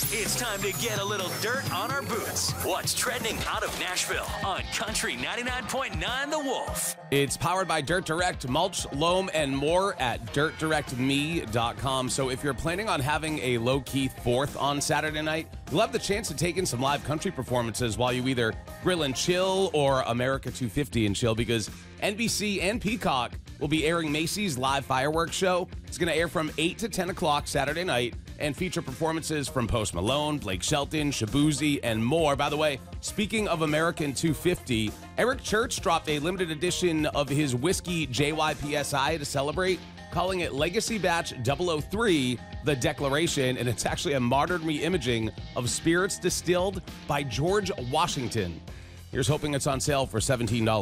It's time to get a little dirt on our boots. What's trending out of Nashville on Country 99.9 The Wolf. It's powered by Dirt Direct, mulch, loam, and more at dirtdirectme.com. So if you're planning on having a low-key 4th on Saturday night, you'll have the chance to take in some live country performances while you either grill and chill or America 250 and chill, because NBC and Peacock will be airing Macy's live fireworks show. It's going to air from 8 to 10 o'clock Saturday night and feature performances from Post Malone, Blake Shelton, Shabuzi, and more. By the way, speaking of American 250, Eric Church dropped a limited edition of his whiskey JYPSI to celebrate, calling it Legacy Batch 003, The Declaration, and it's actually a modern reimaging of spirits distilled by George Washington. Here's hoping it's on sale for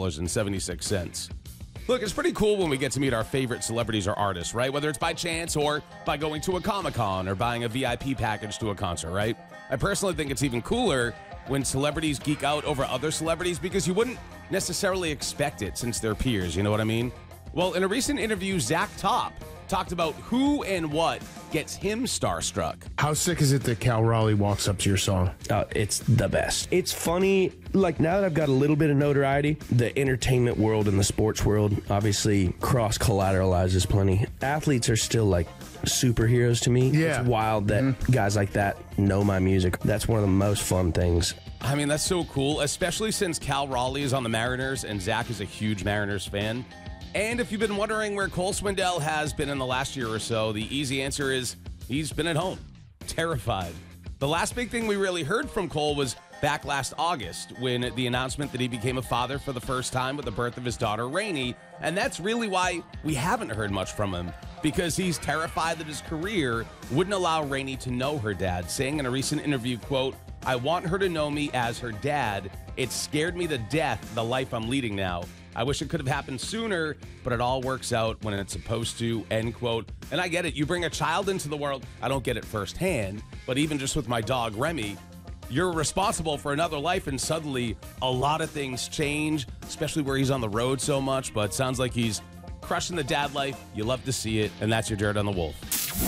$17.76. Look, it's pretty cool when we get to meet our favorite celebrities or artists, right? Whether it's by chance or by going to a Comic-Con or buying a VIP package to a concert, right? I personally think it's even cooler when celebrities geek out over other celebrities because you wouldn't necessarily expect it since they're peers, you know what I mean? Well, in a recent interview, Zach Top talked about who and what gets him starstruck. How sick is it that Cal Raleigh walks up to your song? It's the best. It's funny, like now that I've got a little bit of notoriety, the entertainment world and the sports world obviously cross-collateralizes plenty. Athletes are still like superheroes to me. Yeah. It's wild that guys like that know my music. That's one of the most fun things. I mean, that's so cool, especially since Cal Raleigh is on the Mariners and Zach is a huge Mariners fan. And if you've been wondering where Cole Swindell has been in the last year or so, the easy answer is he's been at home, terrified. The last big thing we really heard from Cole was back last August when the announcement that he became a father for the first time with the birth of his daughter, Rainey. And that's really why we haven't heard much from him, because he's terrified that his career wouldn't allow Rainey to know her dad, saying in a recent interview, quote, "I want her to know me as her dad. It scared me to death, the life I'm leading now. I wish it could have happened sooner, but it all works out when it's supposed to," end quote. And I get it. You bring a child into the world. I don't get it firsthand, but even just with my dog, Remy, you're responsible for another life, and suddenly a lot of things change, especially where he's on the road so much, but sounds like he's crushing the dad life. You love to see it, and that's your Dirt on the Wolf.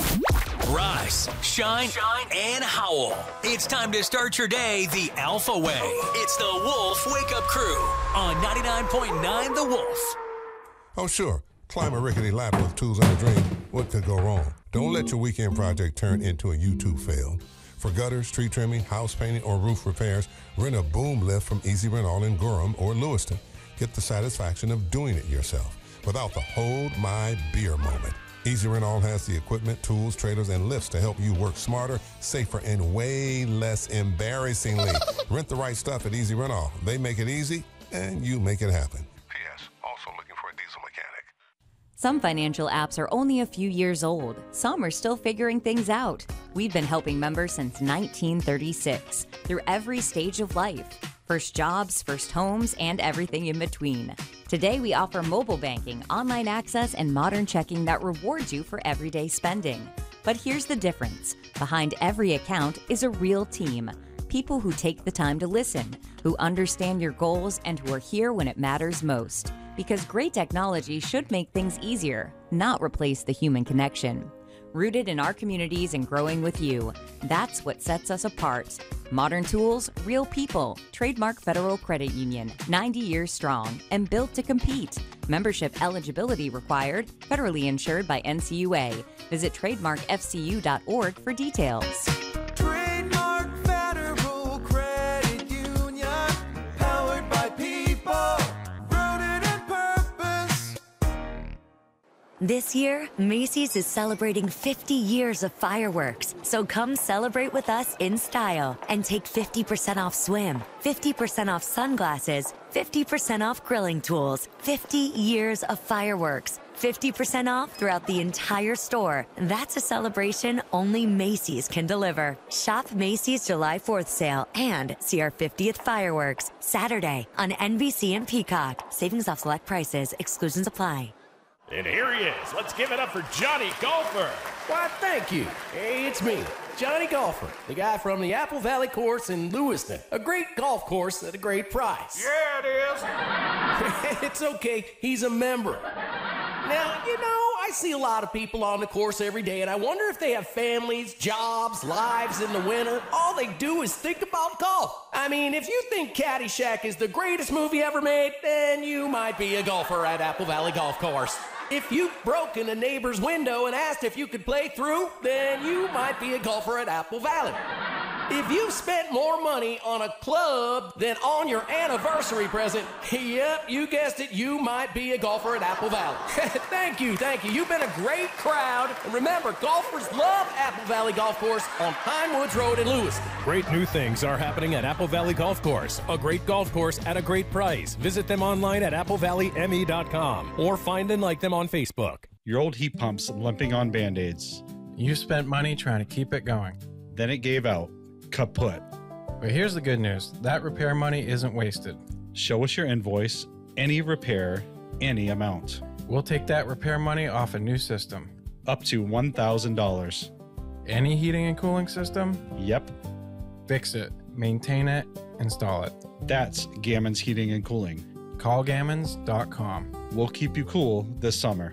Rise, shine, and howl. It's time to start your day the Alpha way. It's the Wolf Wake Up Crew on 99.9 The Wolf. Oh, sure. Climb a rickety ladder with tools and a dream. What could go wrong? Don't let your weekend project turn into a YouTube fail. For gutters, tree trimming, house painting, or roof repairs, rent a boom lift from Easy Rent All in Gorham or Lewiston. Get the satisfaction of doing it yourself without the hold my beer moment. Easy Rent All has the equipment, tools, trailers, and lifts to help you work smarter, safer, and way less embarrassingly. Rent the right stuff at Easy Rent All. They make it easy, and you make it happen. P.S. Also looking for a diesel mechanic. Some financial apps are only a few years old. Some are still figuring things out. We've been helping members since 1936, through every stage of life. First jobs, first homes, and everything in between. Today, we offer mobile banking, online access, and modern checking that rewards you for everyday spending. But here's the difference. Behind every account is a real team. People who take the time to listen, who understand your goals, and who are here when it matters most. Because great technology should make things easier, not replace the human connection. Rooted in our communities and growing with you. That's what sets us apart. Modern tools, real people. Trademark Federal Credit Union, 90 years strong and built to compete. Membership eligibility required, federally insured by NCUA. Visit trademarkfcu.org for details. Trademark Federal Credit Union, powered by people, rooted in purpose. This year, Macy's is celebrating 50 years of fireworks, so come celebrate with us in style and take 50% off swim, 50% off sunglasses, 50% off grilling tools, 50 years of fireworks, 50% off throughout the entire store. That's a celebration only Macy's can deliver. Shop Macy's July 4th sale and see our 50th fireworks Saturday on NBC and Peacock. Savings off select prices. Exclusions apply. And here he is. Let's give it up for Johnny Golfer. Why, thank you. Hey, it's me, Johnny Golfer, the guy from the Apple Valley Course in Lewiston. A great golf course at a great price. Yeah, it is. It's okay. He's a member. Now, I I see a lot of people on the course every day, and I wonder if they have families, jobs, lives in the winter. All they do is think about golf. I mean, if you think Caddyshack is the greatest movie ever made, then you might be a golfer at Apple Valley Golf Course. If you've broken a neighbor's window and asked if you could play through, then you might be a golfer at Apple Valley. If you've spent more money on a club than on your anniversary present, yep, you guessed it, you might be a golfer at Apple Valley. Thank you. You've been a great crowd. And remember, golfers love Apple Valley Golf Course on Pinewoods Road in Lewiston. Great new things are happening at Apple Valley Golf Course. A great golf course at a great price. Visit them online at applevalleyme.com or find and like them on Facebook. Your old heat pump's limping on Band-Aids. You spent money trying to keep it going. Then it gave out. Kaput. But here's the good news. That repair money isn't wasted. Show us your invoice, any repair, any amount. We'll take that repair money off a new system. Up to $1,000. Any heating and cooling system? Yep. Fix it, maintain it, install it. That's Gammons Heating and Cooling. Callgammons.com. We'll keep you cool this summer.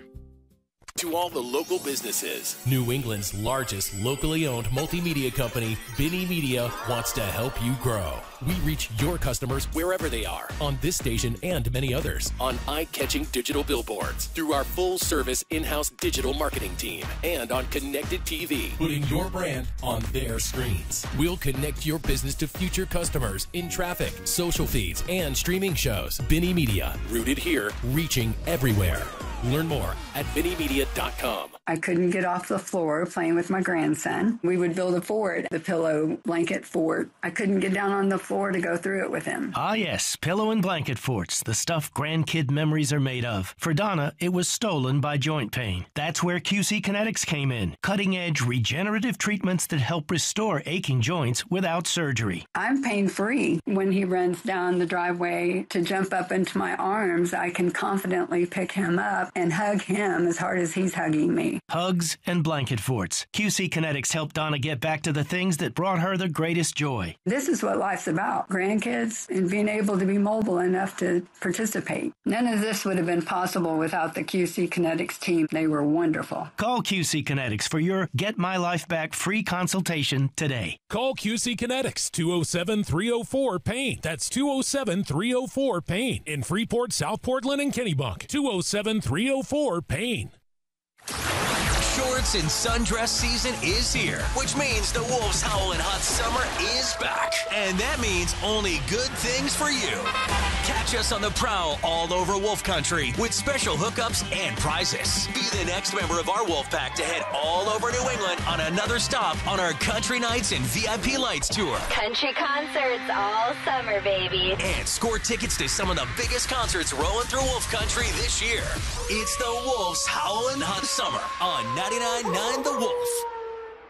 To all the local businesses, New England's largest locally owned multimedia company, Binny Media, wants to help you grow. We reach your customers wherever they are, on this station and many others, on eye-catching digital billboards, through our full-service in-house digital marketing team, and on connected TV, putting your brand on their screens. We'll connect your business to future customers in traffic, social feeds, and streaming shows. Binny Media, rooted here, reaching everywhere. Learn more at BinnyMedia.com. I couldn't get off the floor playing with my grandson. We would build a fort, the pillow blanket fort. I couldn't get down on the floor to go through it with him. Ah, yes, pillow and blanket forts, the stuff grandkid memories are made of. For Donna, it was stolen by joint pain. That's where QC Kinetics came in. Cutting-edge regenerative treatments that help restore aching joints without surgery. I'm pain-free. When he runs down the driveway to jump up into my arms, I can confidently pick him up and hug him as hard as he's hugging me. Hugs and blanket forts. QC Kinetics helped Donna get back to the things that brought her the greatest joy. This is what life's about, grandkids and being able to be mobile enough to participate. None of this would have been possible without the QC Kinetics team. They were wonderful. Call QC Kinetics for your Get My Life Back free consultation today. Call QC Kinetics, 207-304-PAIN. That's 207-304-PAIN. In Freeport, South Portland, and Kennebunk. 207-304-PAIN. Shorts and sundress season is here, which means the Wolves Howlin' Hot Summer is back. And that means only good things for you. Catch us on the prowl all over Wolf Country with special hookups and prizes. Be the next member of our Wolf Pack to head all over New England on another stop on our Country Nights and VIP Lights tour. Country concerts all summer, baby. And score tickets to some of the biggest concerts rolling through Wolf Country this year. It's the Wolves Howlin' Hot Summer on 99.9 The Wolf.